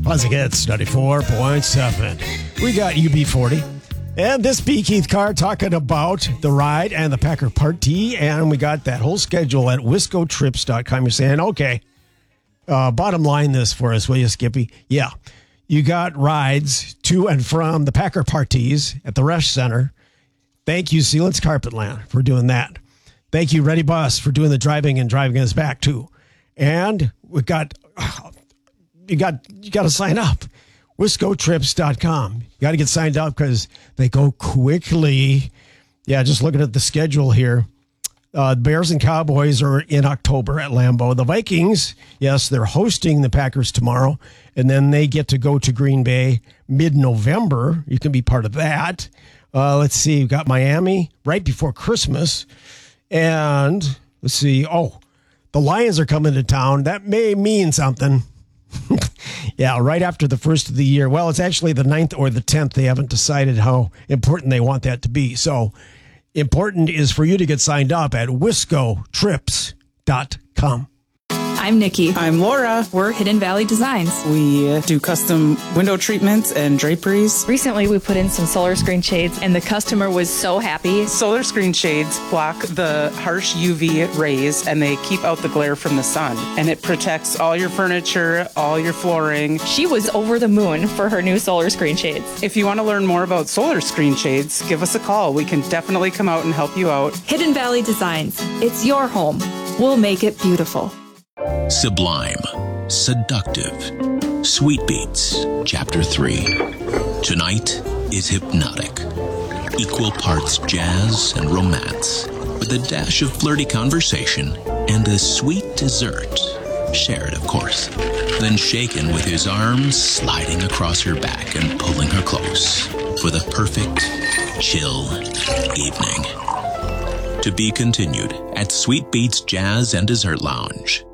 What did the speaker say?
Classic Hits 94.7. We got UB40. And this B. Keith Carr talking about the ride and the Packer Party. And we got that whole schedule at wiscotrips.com. You're saying, okay, bottom line this for us, will you, Skippy? Yeah. You got rides to and from the Packer Parties at the Resch Center. Thank you, Sealants Carpetland, for doing that. Thank you, Ready Bus, for doing the driving and driving us back, too. And we got... You got to sign up. Wiscotrips.com. You got to get signed up because they go quickly. Yeah, just looking at the schedule here. The Bears and Cowboys are in October at Lambeau. The Vikings, yes, they're hosting the Packers tomorrow, and then they get to go to Green Bay mid-November. You can be part of that. Let's see. We've got Miami right before Christmas. And let's see. Oh, the Lions are coming to town. That may mean something. Yeah, right after the first of the year. Well, it's actually the 9th or the 10th. They haven't decided how important they want that to be. So important is for you to get signed up at wiscotrips.com. I'm Nikki. I'm Laura. We're Hidden Valley Designs. We do custom window treatments and draperies. Recently, we put in some solar screen shades, and the customer was so happy. Solar screen shades block the harsh UV rays, and they keep out the glare from the sun. And it protects all your furniture, all your flooring. She was over the moon for her new solar screen shades. If you want to learn more about solar screen shades, give us a call. We can definitely come out and help you out. Hidden Valley Designs. It's your home. We'll make it beautiful. Sublime, seductive, Sweet Beats, Chapter 3. Tonight is hypnotic. Equal parts jazz and romance, with a dash of flirty conversation and a sweet dessert. Shared, of course. Then shaken with his arms sliding across her back and pulling her close for the perfect, chill evening. To be continued at Sweet Beats Jazz and Dessert Lounge.